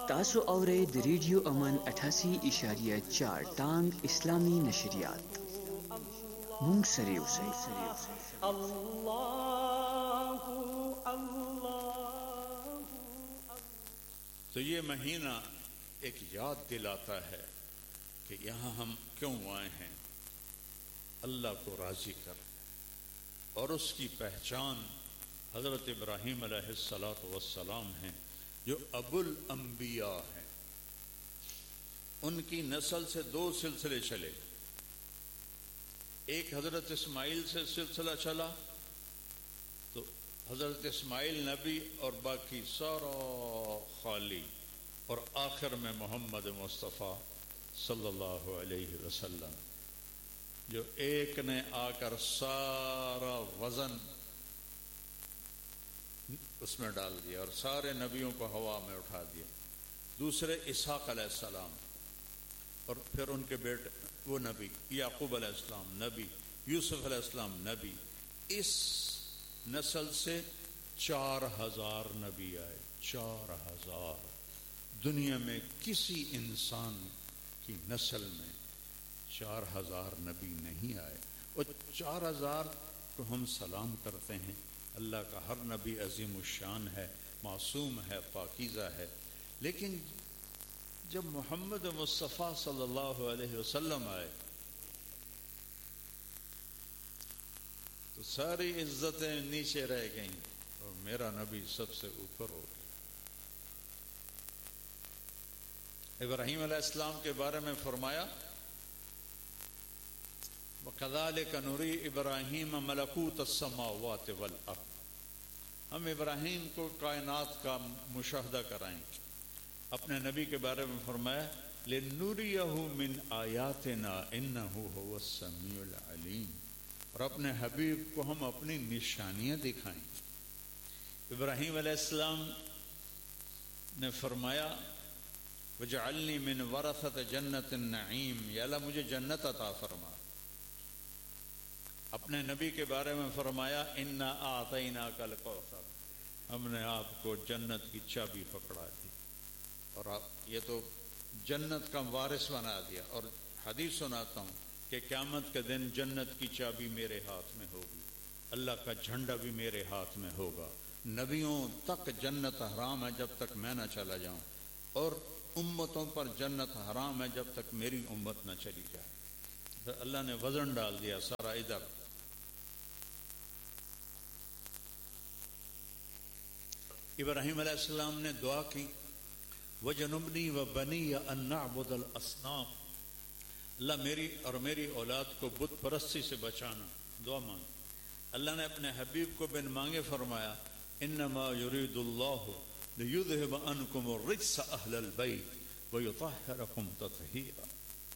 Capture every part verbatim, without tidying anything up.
تاسو اورئ د ریډیو امن اٹھاسی اشاریه چار ټانګ اسلامي نشریات. مونږ سره اوسئ. اللہ اللہ. تو یہ مہینہ ایک یاد دلاتا ہے کہ یہاں ہم کیوں آئے ہیں، اللہ کو راضی کر، اور اس کی پہچان حضرت ابراہیم علیہ الصلاۃ والسلام ہیں جو ابو الانبیاء ہیں. ان کی نسل سے دو سلسلے چلے، ایک حضرت اسماعیل سے سلسلہ چلا تو حضرت اسماعیل نبی اور باقی سارا خالی، اور آخر میں محمد مصطفیٰ صلی اللہ علیہ وسلم جو ایک نے آ کر سارا وزن اس میں ڈال دیا اور سارے نبیوں کو ہوا میں اٹھا دیا. دوسرے اسحاق علیہ السلام، اور پھر ان کے بیٹے وہ نبی یعقوب علیہ السلام نبی، یوسف علیہ السلام نبی. اس نسل سے چار ہزار نبی آئے. چار ہزار دنیا میں کسی انسان کی نسل میں چار ہزار نبی نہیں آئے. اور چار ہزار کو ہم سلام کرتے ہیں. اللہ کا ہر نبی عظیم الشان ہے، معصوم ہے، پاکیزہ ہے. لیکن جب محمد مصطفیٰ صلی اللہ علیہ وسلم آئے تو ساری عزتیں نیچے رہ گئیں اور میرا نبی سب سے اوپر ہو گیا. ابراہیم علیہ السلام کے بارے میں فرمایا وَكَذَلِكَ نُرِي إِبْرَاهِيمَ مَلَكُوتَ السَّمَاوَاتِ وَالْأَرْضِ. ہم ابراہیم کو کائنات کا مشاہدہ کرائیں گے. اپنے نبی کے بارے میں فرمایا لِنُرِيَهُ مِنْ آيَاتِنَا إِنَّهُ هُوَ السَّمِيعُ الْعَلِيمُ. اور اپنے حبیب کو ہم اپنی نشانیاں دکھائیں گے. ابراہیم علیہ السلام نے فرمایا وَجَعَلْنِي مِنْ وَرَثَةِ جَنَّةِ النَّعِيمِ. یا اللہ مجھے جنت عطا فرما. اپنے نبی کے بارے میں فرمایا اِنَّا أَعْطَيْنَاكَ الْكَوْثَرَ. ہم نے آپ کو جنت کی چابی پکڑا دی اور آپ یہ تو جنت کا وارث بنا دیا. اور حدیث سناتا ہوں کہ قیامت کے دن جنت کی چابی میرے ہاتھ میں ہوگی، اللہ کا جھنڈا بھی میرے ہاتھ میں ہوگا. نبیوں تک جنت حرام ہے جب تک میں نہ چلا جاؤں، اور امتوں پر جنت حرام ہے جب تک میری امت نہ چلی جائے. اللہ نے وزن ڈال دیا سارا ادھر. ابراہیم علیہ السلام نے دعا کی وَجَنُبْنِي وَبَنِيَّ أَن نَعْبُدَ الْأَصْنَامَ. اللہ میری اور میری اولاد کو بت پرستی سے بچانا. دعا مانگ. اللہ نے اپنے حبیب کو بن مانگے فرمایا انما یرید اللہ لیذہب عنکم الرجس اہل البیت ویطہرکم تطہیرا.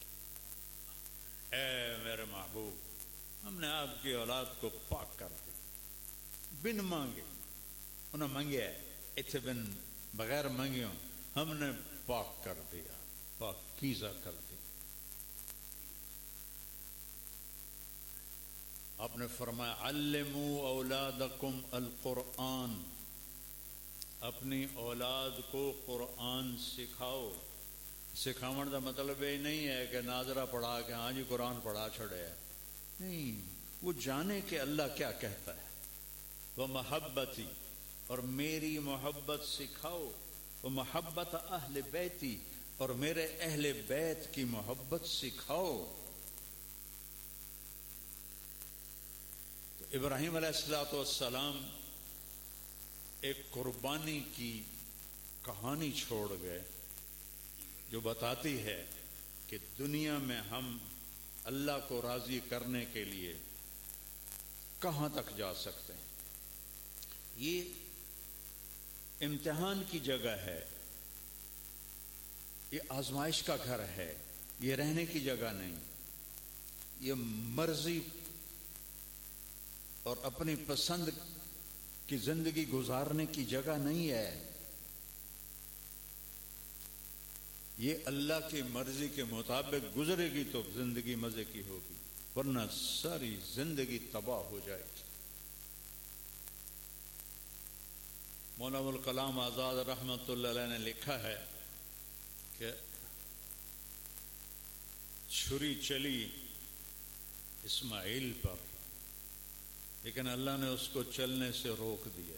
اے میرے محبوب، ہم نے آپ کی اولاد کو پاک کر دیا. بن مانگے انہوں نے مانگے اتنے بن بغیر مانگیوں ہم نے پاک کر دیا، پاکیزہ کر دیا. آپ نے فرمایا علموا اولادکم القرآن. اپنی اولاد کو قرآن سکھاؤ. سکھاون کا مطلب یہ نہیں ہے کہ ناظرہ پڑھا کہ ہاں جی قرآن پڑھا چھڑے ہے. نہیں، وہ جانے کہ اللہ کیا کہتا ہے. وہ محبتی، اور میری محبت سکھاؤ. وہ محبت اہل بیتی، اور میرے اہل بیت کی محبت سکھاؤ. تو ابراہیم علیہ الصلوۃ والسلام ایک قربانی کی کہانی چھوڑ گئے جو بتاتی ہے کہ دنیا میں ہم اللہ کو راضی کرنے کے لیے کہاں تک جا سکتے ہیں. یہ امتحان کی جگہ ہے، یہ آزمائش کا گھر ہے، یہ رہنے کی جگہ نہیں. یہ مرضی اور اپنی پسند کی زندگی گزارنے کی جگہ نہیں ہے. یہ اللہ کی مرضی کے مطابق گزرے گی تو زندگی مزے کی ہوگی، ورنہ ساری زندگی تباہ ہو جائے گی. مولانا الکلام آزاد رحمۃ اللہ علیہ نے لکھا ہے کہ چھری چلی اسماعیل پر، لیکن اللہ نے اس کو چلنے سے روک دیا.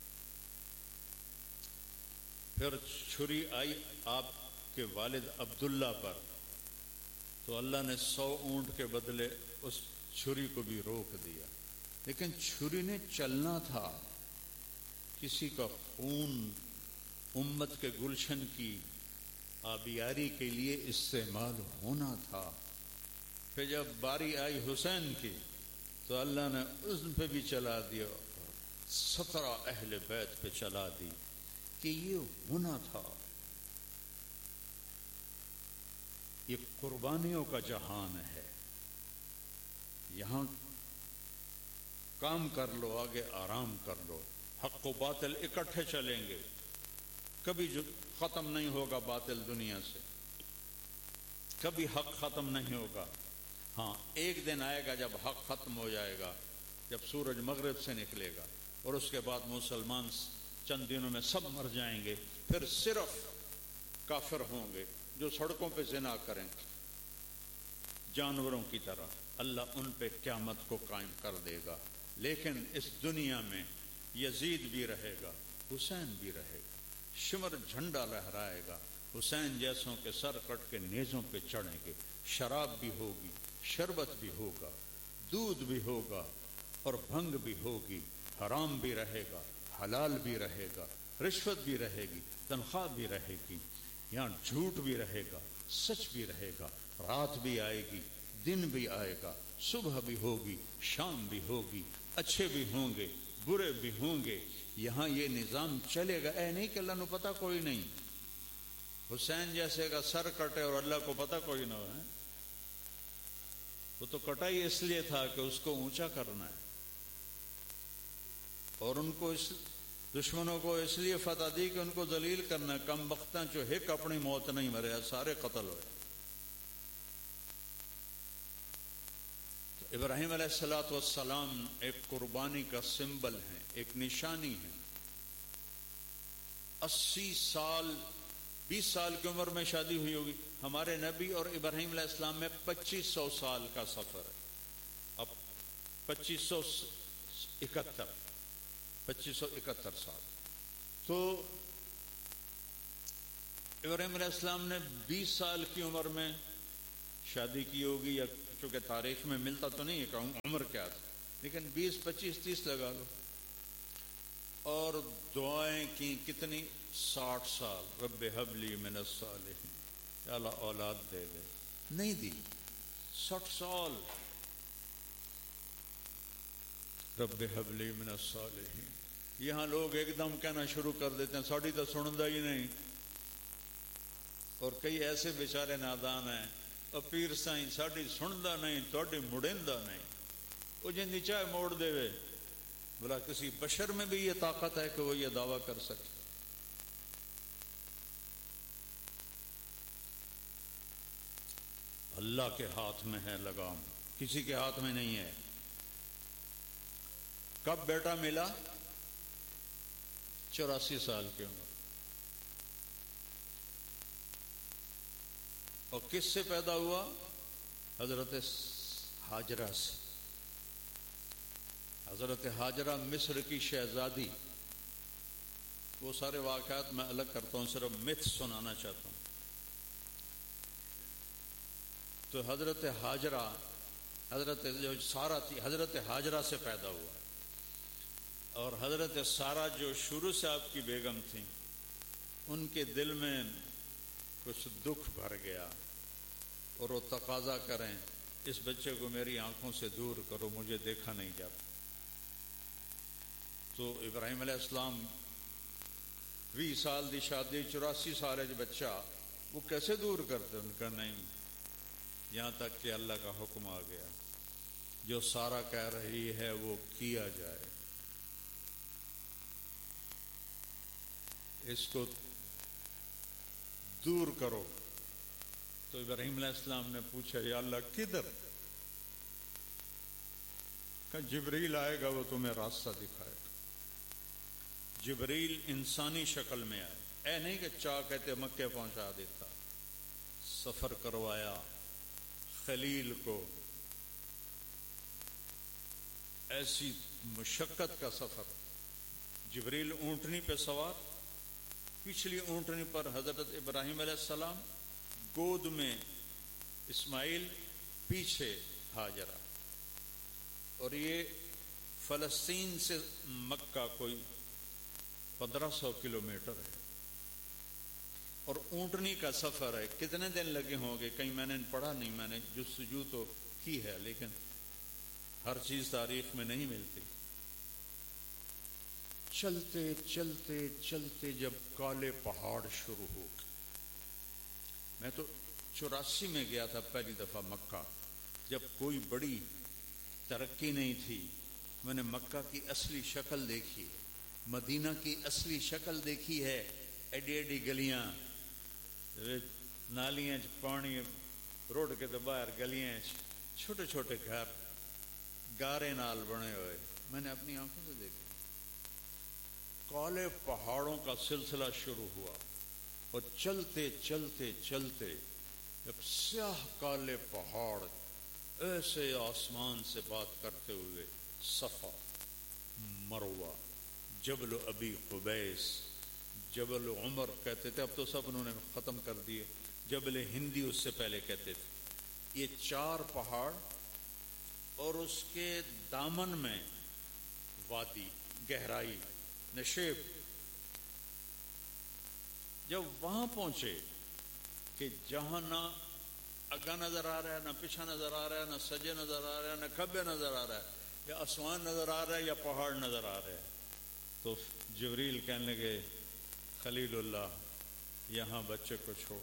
پھر چھری آئی آپ کے والد عبداللہ پر، تو اللہ نے سو اونٹ کے بدلے اس چھری کو بھی روک دیا. لیکن چھری نے چلنا تھا، کسی کا خون امت کے گلشن کی آبیاری کے لیے استعمال ہونا تھا. پھر جب باری آئی حسین کی تو اللہ نے اس پہ بھی چلا دیا، سترہ اہل بیت پہ چلا دی کہ یہ ہونا تھا. یہ قربانیوں کا جہان ہے. یہاں کام کر لو، آگے آرام کر لو. حق و باطل اکٹھے چلیں گے، کبھی جو ختم نہیں ہوگا باطل دنیا سے، کبھی حق ختم نہیں ہوگا. ہاں ایک دن آئے گا جب حق ختم ہو جائے گا، جب سورج مغرب سے نکلے گا، اور اس کے بعد مسلمان چند دنوں میں سب مر جائیں گے. پھر صرف کافر ہوں گے جو سڑکوں پہ زنا کریں جانوروں کی طرح. اللہ ان پہ قیامت کو قائم کر دے گا. لیکن اس دنیا میں یزید بھی رہے گا، حسین بھی رہے گا. شمر جھنڈا لہرائے گا، حسین جیسوں کے سر کٹ کے نیزوں پہ چڑھیں گے. شراب بھی ہوگی، شربت بھی ہوگا، دودھ بھی ہوگا، اور بھنگ بھی ہوگی. حرام بھی رہے گا، حلال بھی رہے گا، رشوت بھی رہے گی، تنخواہ بھی رہے گی. یہاں جھوٹ بھی رہے گا، سچ بھی رہے گا. رات بھی آئے گی، دن بھی آئے گا، صبح بھی ہوگی، شام بھی ہوگی. اچھے بھی ہوں گے، برے بھی ہوں گے. یہاں یہ نظام چلے گا. اے نہیں کہ اللہ نو پتہ کوئی نہیں. حسین جیسے کا سر کٹے اور اللہ کو پتہ کوئی نہ ہو. وہ تو کٹا ہی اس لیے تھا کہ اس کو اونچا کرنا ہے، اور ان کو اس دشمنوں کو اس لیے فتح دی کہ ان کو ذلیل کرنا ہے. کم بختاں جو ایک اپنی موت نہیں مرے، سارے قتل ہوئے. ابراہیم علیہ الصلوۃ والسلام ایک قربانی کا سمبل ہے، ایک نشانی ہے. اسی سال بیس سال کی عمر میں شادی ہوئی ہوگی. ہمارے نبی اور ابراہیم علیہ السلام میں پچیس سو سال کا سفر ہے. اب پچیس سو اکہتر پچیس سو اکہتر سال. تو ابراہیم علیہ السلام نے بیس سال کی عمر میں شادی کی ہوگی، یا چونکہ تاریخ میں ملتا تو نہیں ہے کہ عمر کیا تھی، لیکن بیس پچیس تیس لگا لو. اور دعائیں کی کتنی؟ ساٹھ سال. رب ہب لی من الصالحین، یا اللہ اولاد دے دے. نہیں دی. ساٹھ سال. رب ہب لی من الصالحین. یہاں لوگ ایک دم کہنا شروع کر دیتے ہیں ساڑی تو سندا ہی نہیں. اور کئی ایسے بیچارے نادان ہیں، اور پیر سائیں ساڑی سندا نہیں، تھوڑی مڑیندا نہیں. وہ جن چاہے موڑ دے وے. بلا کسی بشر میں بھی یہ طاقت ہے کہ وہ یہ دعویٰ کر سکے؟ اللہ کے ہاتھ میں ہے لگام، کسی کے ہاتھ میں نہیں ہے. کب بیٹا ملا؟ چوراسی سال کی عمر. اور کس سے پیدا ہوا؟ حضرت ہاجرہ سے. حضرت ہاجرہ مصر کی شہزادی. وہ سارے واقعات میں الگ کرتا ہوں، صرف متھ سنانا چاہتا ہوں. تو حضرت ہاجرہ، حضرت جو سارہ تھی، حضرت ہاجرہ سے پیدا ہوا. اور حضرت سارہ جو شروع سے آپ کی بیگم تھیں، ان کے دل میں کچھ دکھ بھر گیا، اور وہ تقاضا کریں اس بچے کو میری آنکھوں سے دور کرو، مجھے دیکھا نہیں جاتا. تو ابراہیم علیہ السلام بھی سال دی شادی، چوراسی سال ہے بچہ، وہ کیسے دور کرتے؟ ان کا نہیں. یہاں تک کہ اللہ کا حکم آ گیا، جو سارہ کہہ رہی ہے وہ کیا جائے. اس کو دور کرو. تو ابراہیم علیہ السلام نے پوچھا یا اللہ کدھر؟ کہ جبریل آئے گا، وہ تمہیں راستہ دکھائے گا. جبریل انسانی شکل میں آئے. اے نہیں کہ چاہ کہتے مکے پہنچا دیتا. سفر کروایا خلیل کو، ایسی مشقت کا سفر، جبریل اونٹنی پہ سوار، پچھلی اونٹنی پر حضرت ابراہیم علیہ السلام، گود میں اسماعیل، پیچھے ہاجرہ، اور یہ فلسطین سے مکہ کوئی پندرہ سو کلومیٹر ہے، اور اونٹنی کا سفر ہے۔ کتنے دن لگے ہوں گے کہیں میں نے پڑھا نہیں، میں نے جستجو تو کی ہے لیکن ہر چیز تاریخ میں نہیں ملتی۔ چلتے چلتے چلتے جب کالے پہاڑ شروع ہو گئے، میں تو چوراسی میں گیا تھا پہلی دفعہ مکہ، جب کوئی بڑی ترقی نہیں تھی، میں نے مکہ کی اصلی شکل دیکھی، مدینہ کی اصلی شکل دیکھی ہے، ایڈی ایڈی گلیاں، نالیاں پانی روڈ کے تو باہر، گلیاں چھوٹے چھوٹے گھر، گارے نال بنے ہوئے، میں نے اپنی آنکھوں سے دیکھا۔ کالے پہاڑوں کا سلسلہ شروع ہوا، اور چلتے چلتے چلتے جب سیاہ کالے پہاڑ ایسے آسمان سے بات کرتے ہوئے، صفا، مروہ، جبل ابی قبیس، جبل عمر کہتے تھے، اب تو سب انہوں نے ختم کر دیے، جبل ہندی اس سے پہلے کہتے تھے، یہ چار پہاڑ، اور اس کے دامن میں وادی، گہرائی، نشیب۔ جب وہاں پہنچے کہ جہاں نہ اگا نظر آ رہا ہے، نہ پیچھے نظر آ رہا ہے، نہ سجے نظر آ رہا ہے، نہ کھبے نظر آ رہا ہے، یا آسمان نظر آ رہا ہے یا پہاڑ نظر آ رہا ہے، تو جبریل کہنے لگے خلیل اللہ یہاں بچے کو چھوڑ۔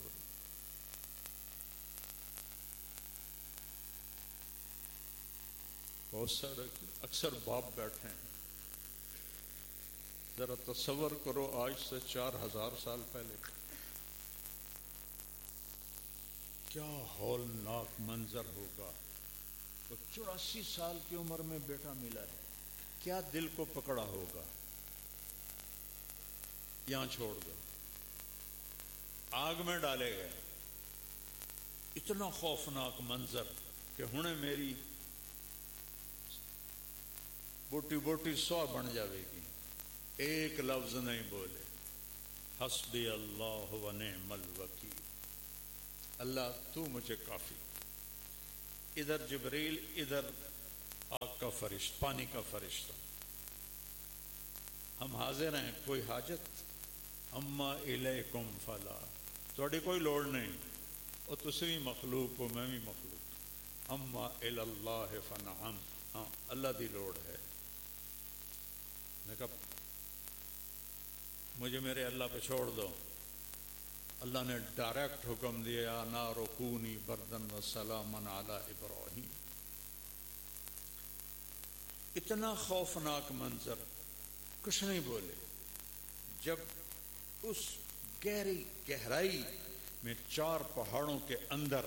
بہت سارے اکثر باپ بیٹھے ہیں، ذرا تصور کرو آج سے چار ہزار سال پہلے کیا ہولناک منظر ہوگا۔ تو چوراسی سال کی عمر میں بیٹا ملا ہے، کیا دل کو پکڑا ہوگا۔ یہاں چھوڑ دو، آگ میں ڈالے گئے، اتنا خوفناک منظر کہ ہنے میری بوٹی بوٹی سو بن جاوے گی، ایک لفظ نہیں بولے، حسبی اللہ و نعم الوکیل، اللہ تو مجھے کافی۔ ادھر جبریل، ادھر آگ کا فرشتہ، پانی کا فرشتہ، ہم حاضر ہیں، کوئی حاجت؟ اما الیکم فلا، تھوڑی کوئی لوڑ نہیں، اور تسی بھی مخلوق ہو، میں بھی مخلوق، اما اللہ فنعم، ہاں اللہ دی لوڑ ہے۔ میں کہا مجھے میرے اللہ پہ چھوڑ دو۔ اللہ نے ڈائریکٹ حکم دیا، نار کونی بردن و سلاما علی ابراہیم۔ اتنا خوفناک منظر، کچھ نہیں بولے۔ جب اس گہری گہرائی میں چار پہاڑوں کے اندر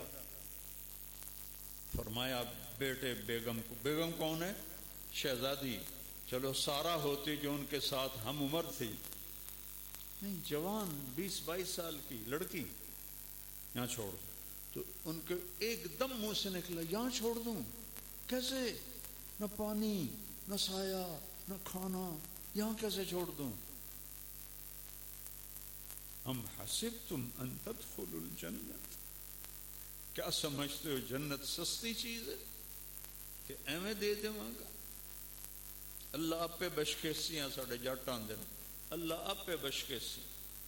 فرمایا بیٹے بیگم کو، بیگم کون ہے؟ شہزادی، چلو سارا ہوتی جو ان کے ساتھ ہم عمر تھی، نہیں جوان بیس بائیس سال کی لڑکی، یہاں چھوڑ دوں۔ تو ان کے ایک دم منہ سے نکلا یہاں چھوڑ دوں؟ کیسے؟ نہ پانی، نہ سایہ، نہ کھانا، یہاں کیسے چھوڑ دوں؟ ہم حسبتم ان تدخلوا الجنت، کیا سمجھتے ہو جنت سستی چیز ہے کہ ایویں دے دے گا؟ اللہ آپ پہ بشکیسیاں ساڑھے جٹ آندے، اللہ آپ پہ بشکیسی۔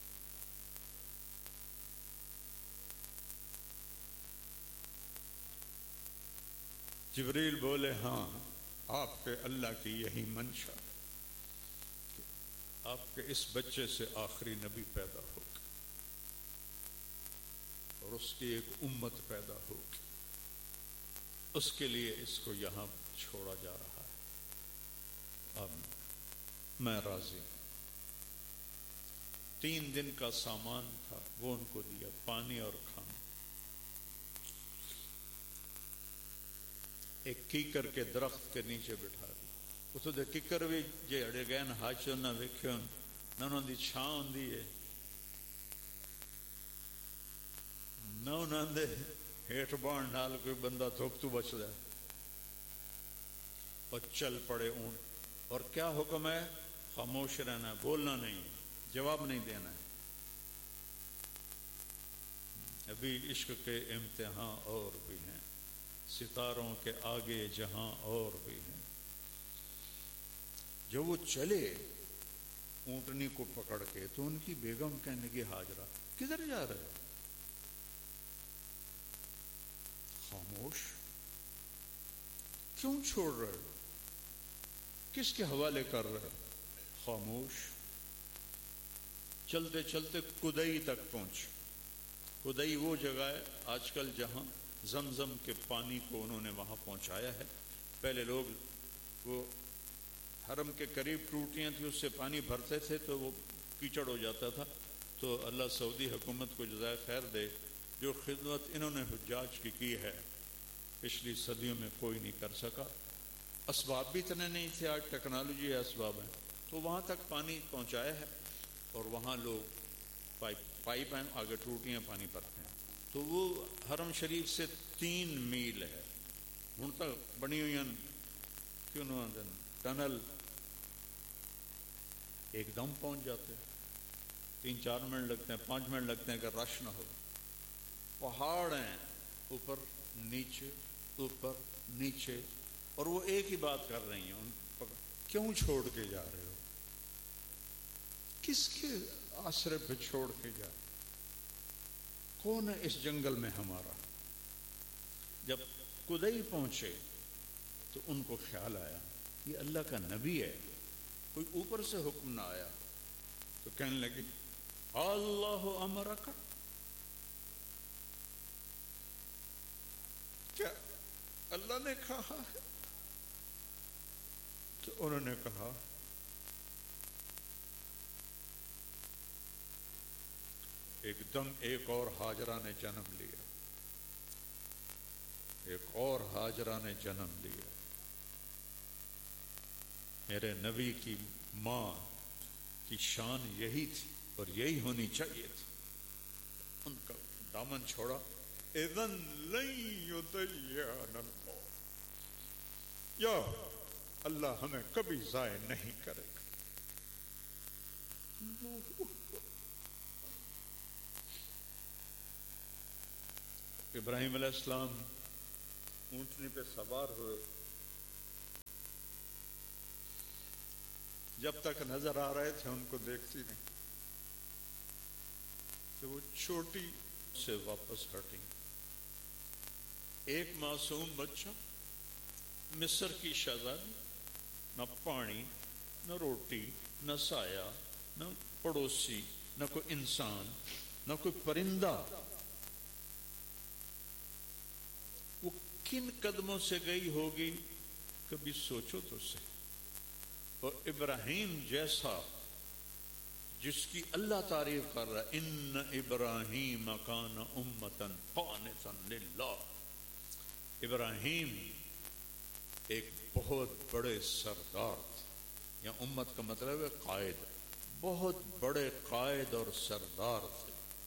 جبریل بولے ہاں آپ پہ اللہ کی یہی منشا کہ آپ کے اس بچے سے آخری نبی پیدا ہوگا اور اس کی ایک امت پیدا ہوگی، اس کے لیے اس کو یہاں چھوڑا جا رہا ہے۔ اب میں راضی ہوں۔ تین دن کا سامان تھا وہ ان کو دیا، پانی اور کھانا۔ ایک کیکر کے درخت کے نیچے بٹھا دی، اس دے کیکر بھی جڑے گئے نا ہاچو نہ ویکھو نہ انہوں دی چھاں ہوندی ہے۔ نہ انہوں نے ہیٹ بان نال کوئی بندہ تھوک تو بچ جائے اور چل پڑے اونٹ. اور کیا حکم ہے؟ خاموش رہنا ہے، بولنا نہیں، جواب نہیں دینا ہے. ابھی عشق کے امتحان اور بھی ہیں، ستاروں کے آگے جہاں اور بھی ہیں. جو وہ چلے اونٹنی کو پکڑ کے تو ان کی بیگم کہنے لگی حاجرہ کدھر جا رہے ہو؟ خاموش، کیوں چھوڑ رہے ہو؟ کس کے حوالے کر رہے ہو؟ خاموش. چلتے چلتے کدئی تک پہنچ. کدئی وہ جگہ ہے آج کل جہاں زمزم کے پانی کو انہوں نے وہاں پہنچایا ہے. پہلے لوگ وہ حرم کے قریب ٹوٹیاں تھیں، اس سے پانی بھرتے تھے تو وہ کیچڑ ہو جاتا تھا. تو اللہ سعودی حکومت کو جزائے خیر دے، جو خدمت انہوں نے حجاج کی کی ہے پچھلی صدیوں میں کوئی نہیں کر سکا. اسباب بھی اتنے نہیں تھے، آج ٹیکنالوجی ہے، اسباب ہیں، تو وہاں تک پانی پہنچایا ہے. اور وہاں لوگ پائپ پائپ ہیں، آگے ٹوٹیاں پانی بھرتے ہیں. تو وہ حرم شریف سے تین میل ہے ہوں تک بنی ہوئی ہیں کیوں نہ ٹنل، ایک دم پہنچ جاتے ہیں. تین چار منٹ لگتے ہیں، پانچ منٹ لگتے ہیں اگر رش نہ ہو. پہاڑ ہیں اوپر نیچے اوپر نیچے، اور وہ ایک ہی بات کر رہی ہیں، ان کیوں چھوڑ کے جا رہے ہو؟ کس کے آسرے پہ چھوڑ کے جا رہے؟ کون ہے اس جنگل میں ہمارا؟ جب کدئی پہنچے تو ان کو خیال آیا یہ اللہ کا نبی ہے، کوئی اوپر سے حکم نہ آیا. تو کہنے لگے اللہ امرک، کیا اللہ نے کہا ہے؟ تو انہوں نے کہا ایک دم ایک اور ہاجرہ نے جنم لیا، ایک اور ہاجرہ نے جنم لیا. میرے نبی کی ماں کی شان یہی تھی اور یہی ہونی چاہیے تھی. ان کا دامن چھوڑا. اذن لن یضیعنا اللہ، یا اللہ ہمیں کبھی ضائع نہیں کرے گا. ابراہیم علیہ السلام اونٹنی پہ سوار ہوئے. جب تک نظر آ رہے تھے ان کو دیکھتی نہیں، تو وہ چھوٹی سے واپس ہٹی. ایک معصوم بچہ، مصر کی شہزادی، نہ پانی نہ روٹی نہ سایہ نہ پڑوسی نہ کوئی انسان نہ کوئی پرندہ. وہ کن قدموں سے گئی ہوگی کبھی سوچو تو صحیح. اور ابراہیم جیسا جس کی اللہ تعریف کر رہا ہے، ان ابراہیم کان امتا قانتا للہ. ابراہیم ایک بہت بڑے سردار تھے، یا امت کا مطلب ہے قائد، بہت بڑے قائد اور سردار تھے.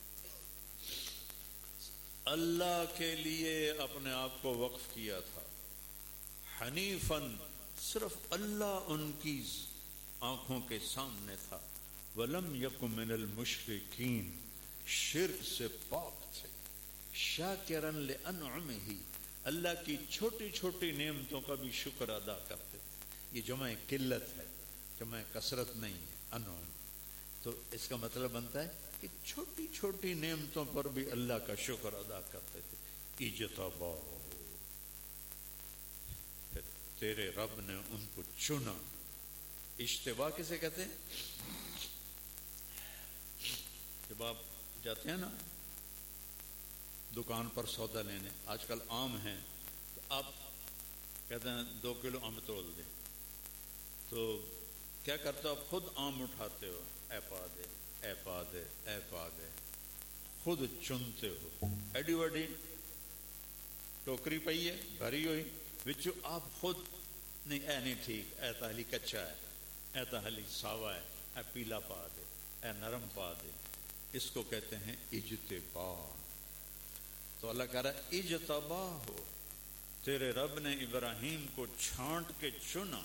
اللہ کے لیے اپنے آپ کو وقف کیا تھا. حنیفاً، صرف اللہ ان کی آنکھوں کے سامنے تھا. ولم یک من المشرکین، شرک سے پاک تھے. شاکرا لانعمہ، اللہ کی چھوٹی چھوٹی نعمتوں کا بھی شکر ادا کرتے تھے. یہ جمع قلت ہے، جمع کثرت نہیں ہے. انعم تو اس کا مطلب بنتا ہے کہ چھوٹی چھوٹی نعمتوں پر بھی اللہ کا شکر ادا کرتے تھے. اجتبا، تیرے رب نے ان کو چنا. اجتبا کسے کہتے ہیں؟ جب آپ جاتے ہیں نا دکان پر سودا لینے، آج کل آم ہیں، تو آپ کہتے ہیں دو کلو آم تول دیں، تو کیا کرتے ہو آپ؟ خود آم اٹھاتے ہو، اے پا دے اے پا دے اے پا دے، خود چنتے ہو. ایڈی وڈی ٹوکری پئی ہے بھری ہوئی، وچوں آپ خود نہیں، اے نہیں ٹھیک، اے تاہلی کچا ہے، اے تاہلی ساوا ہے، اے پیلا پا دے، اے نرم پا دے. اس کو کہتے ہیں اجتبا. تو اللہ کہہ رہا ہے اجتبا ہو، تیرے رب نے ابراہیم کو چھانٹ کے چنا،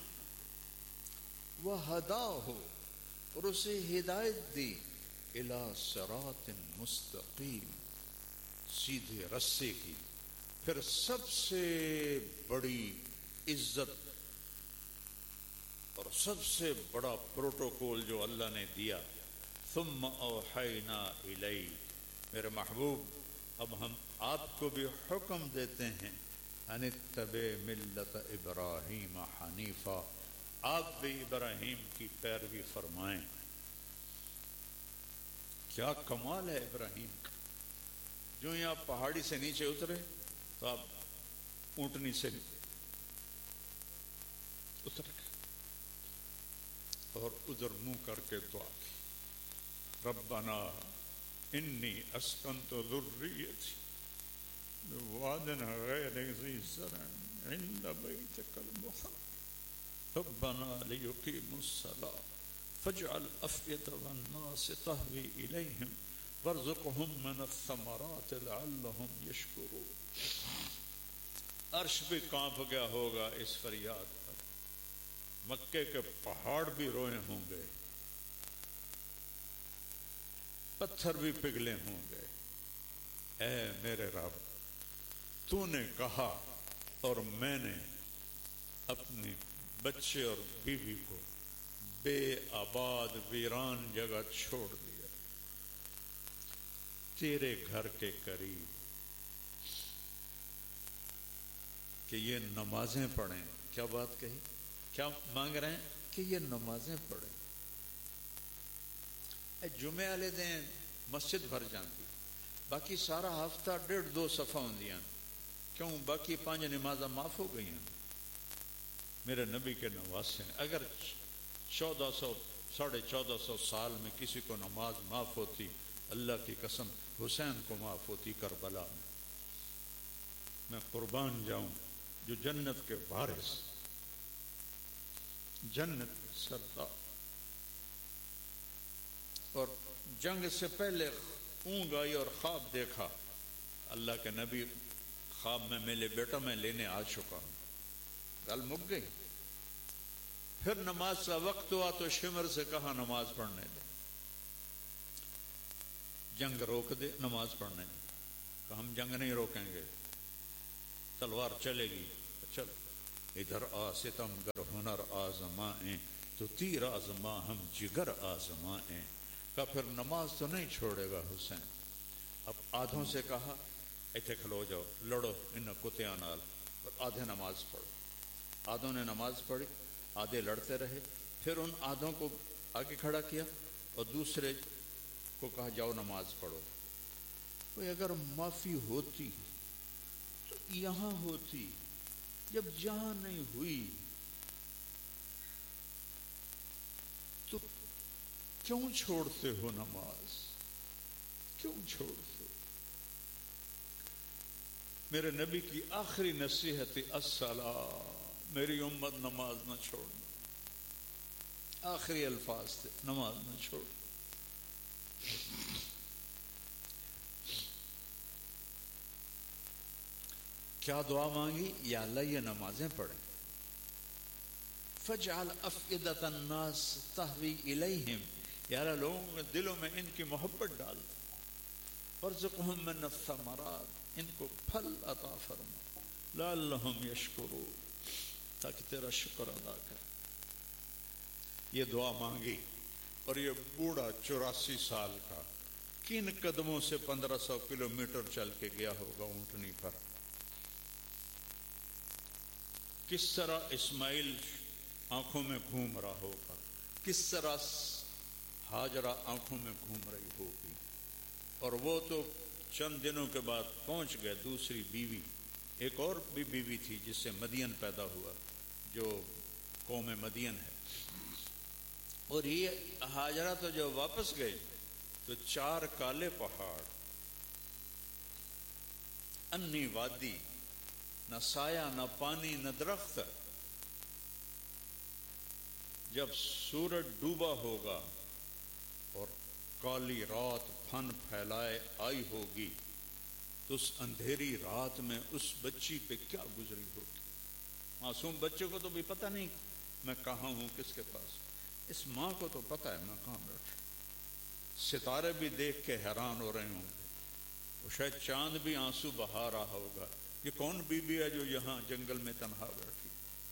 وہدا ہو، اور اسے ہدایت دی، الی صراط مستقیم، سیدھے رستے کی۔ پھر سب سے بڑی عزت اور سب سے بڑا پروٹوکول جو اللہ نے دیا، ثم اوحینا الیک، میرے محبوب اب ہم آپ کو بھی حکم دیتے ہیں، ان اتبع ملت ابراہیم حنیفا، آپ بھی ابراہیم کی پیروی فرمائیں۔ کیا کمال ہے ابراہیم کا! جو ہی آپ پہاڑی سے نیچے اترے تو آپ اونٹنی سے اتر گئے اور ادھر منہ کر کے دعا کی، ربنا انی اسکنت ذریتی بواد غیر ذی زرع عند بیتک المحرم ربنا لیقیموا الصلاة فاجعل أفئدة الناس تهوي إليهم وارزقهم من الثمرات لعلهم يشكرون۔ عرش بھی کانپ گیا ہوگا اس فریاد پر، مکے کے پہاڑ بھی روئے ہوں گے، پتھر بھی پگھلے ہوں گے۔ اے میرے رب، تو نے کہا اور میں نے اپنے بچے اور بیوی کو بے آباد ویران جگہ چھوڑ دیا، تیرے گھر کے قریب، کہ یہ نمازیں پڑھیں۔ کیا بات کہی؟ کیا مانگ رہے ہیں؟ کہ یہ نمازیں پڑھیں۔ اے جمعے والے دن مسجد بھر جاتی، باقی سارا ہفتہ ڈیڑھ دو صفحہ ہوندیاں، کیوں؟ باقی پانچ نمازاں معاف ہو گئی ہیں۔ میرے نبی کے نواسے ہیں، اگر چودہ سو ساڑھے چودہ سو سال میں کسی کو نماز معاف ہوتی، اللہ کی قسم حسین کو معاف ہوتی کربلا میں۔ میں قربان جاؤں جو جنت کے وارث، جنت کے سردار، اور جنگ سے پہلے اونگ آئی اور خواب دیکھا، اللہ کے نبی خواب میں میرے بیٹا میں لینے آ چکا ہوں، گل مک گئی۔ پھر نماز کا وقت ہوا تو شمر سے کہا نماز پڑھنے دے، جنگ روک دے، نماز پڑھنے دے۔ کہ ہم جنگ نہیں روکیں گے، تلوار چلے گی، چل ادھر آ ستم گر ہنر آزمائیں تو تیر آزما ہم جگر آزمائیں۔ کہ پھر نماز تو نہیں چھوڑے گا حسین۔ اب آدھوں سے کہا ایتھے کھلو جاؤ، لڑو ان کتیاں نال، اور آدھے نماز پڑھو۔ آدھوں نے نماز پڑھی، آدھے لڑتے رہے۔ پھر ان آدھوں کو آگے کھڑا کیا اور دوسرے کو کہا جاؤ نماز پڑھو۔ کوئی اگر معافی ہوتی تو یہاں ہوتی، جب جہاں نہیں ہوئی تو کیوں چھوڑتے ہو نماز؟ کیوں چھوڑتے؟ میرے نبی کی آخری نصیحت الصلاۃ، میری امت نماز نہ چھوڑنا، آخری الفاظ تھے، نماز نہ چھوڑ۔ کیا دعا مانگی؟ یا اللہ یہ نمازیں پڑھیں، فجعل افئدۃ الناس تہوی الیہم، یا اللہ لوگوں کے دلوں میں ان کی محبت ڈال، وارزقہم من الثمرات، ان کو پھل عطا فرما، لعلہم یشکرون، تاکہ تیرا شکر ادا کریں۔ یہ دعا مانگی، اور یہ بوڑھا چوراسی سال کا کن قدموں سے پندرہ سو کلو میٹر چل کے گیا ہوگا اونٹنی پر، کس طرح اسماعیل آنکھوں میں گھوم رہا ہوگا، کس طرح ہاجرہ آنکھوں میں گھوم رہی ہوگی۔ اور وہ تو چند دنوں کے بعد پہنچ گئے دوسری بیوی، ایک اور بھی بیوی تھی جس سے مدین پیدا ہوا، جو قوم مدین ہے۔ اور یہ ہاجرہ تو جو واپس گئے تو چار کالے پہاڑ، انی وادی، نہ سایہ نہ پانی نہ درخت۔ جب سورج ڈوبا ہوگا اور کالی رات پھن پھیلائے آئی ہوگی تو اس اندھیری رات میں اس بچی پہ کیا گزری ہوگی. معصوم بچے کو تو بھی پتہ نہیں میں کہاں ہوں, کس کے پاس. اس ماں کو تو پتہ ہے میں کہاں بیٹھا. ستارے بھی دیکھ کے حیران ہو رہے ہوں گے, وہ شاید چاند بھی آنسو بہا رہا ہوگا, یہ کون بی بی ہے جو یہاں جنگل میں تنہا بیٹھی.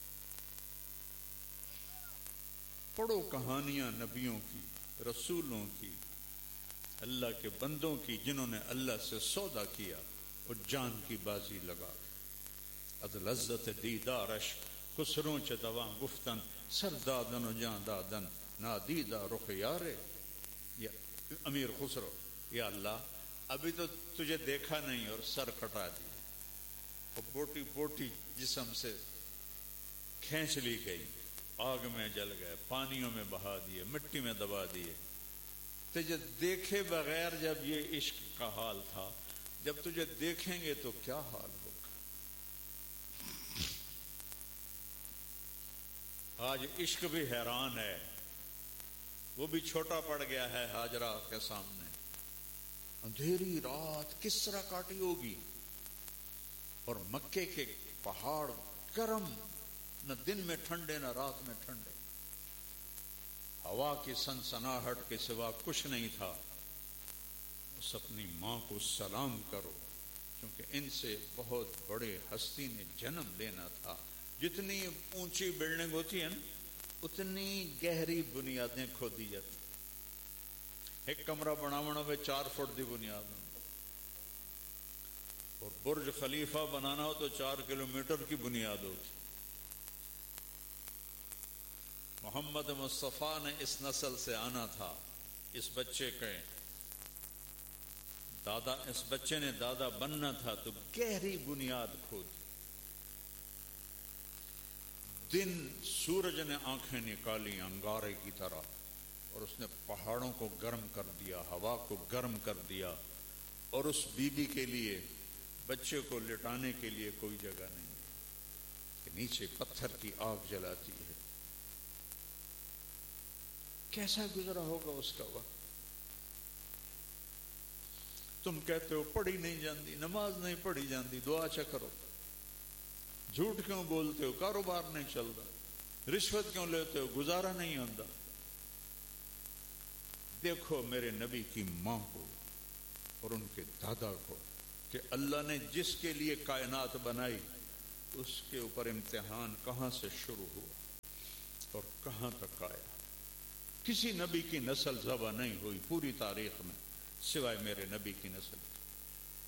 پڑھو کہانیاں نبیوں کی, رسولوں کی, اللہ کے بندوں کی, جنہوں نے اللہ سے سودا کیا اور جان کی بازی لگا. از لذت دیدارش خسروں چ دواں گفتن سر دادن و جان دادن نادیدہ رخ یارے. یا امیر خسرو, یا اللہ ابھی تو تجھے دیکھا نہیں اور سر کٹا دی, اور بوٹی بوٹی جسم سے کھینچ لی گئی, آگ میں جل گئے, پانیوں میں بہا دیے, مٹی میں دبا دیے. تجھے دیکھے بغیر جب یہ عشق کا حال تھا, جب تجھے دیکھیں گے تو کیا حال ہوگا. آج عشق بھی حیران ہے, وہ بھی چھوٹا پڑ گیا ہے ہاجرہ کے سامنے. اندھیری رات کس طرح کاٹی ہوگی, اور مکے کے پہاڑ گرم, نہ دن میں ٹھنڈے نہ رات میں ٹھنڈے. ہوا کی سنسناہٹ کے سوا کچھ نہیں تھا. اس اپنی ماں کو سلام کرو, کیونکہ ان سے بہت بڑے ہستی نے جنم لینا تھا. جتنی اونچی بلڈنگ ہوتی ہے نا, اتنی گہری بنیادیں کھودی جاتی. ایک کمرہ بناونا میں چار فٹ دی بنیاد ہوں, اور برج خلیفہ بنانا ہو تو چار کلومیٹر کی بنیاد ہوتی. محمد مصطفیٰ نے اس نسل سے آنا تھا. اس بچے کے دادا اس بچے نے دادا بننا تھا, تو گہری بنیاد کھودی. دن سورج نے آنکھیں نکالی انگارے کی طرح, اور اس نے پہاڑوں کو گرم کر دیا, ہوا کو گرم کر دیا, اور اس بی بی کے لیے بچے کو لٹانے کے لیے کوئی جگہ نہیں کہ نیچے پتھر کی آگ جلاتی ہے. کیسا گزرا ہوگا اس کا وقت. تم کہتے ہو پڑھی نہیں جاندی, نماز نہیں پڑھی جاندی, دعا چا کرو. جھوٹ کیوں بولتے ہو, کاروبار نہیں چلتا. رشوت کیوں لیتے ہو, گزارا نہیں ہوتا. دیکھو میرے نبی کی ماں کو اور ان کے دادا کو, کہ اللہ نے جس کے لیے کائنات بنائی اس کے اوپر امتحان کہاں سے شروع ہوا اور کہاں تک آیا. کسی نبی کی نسل ذبح نہیں ہوئی پوری تاریخ میں سوائے میرے نبی کی نسل.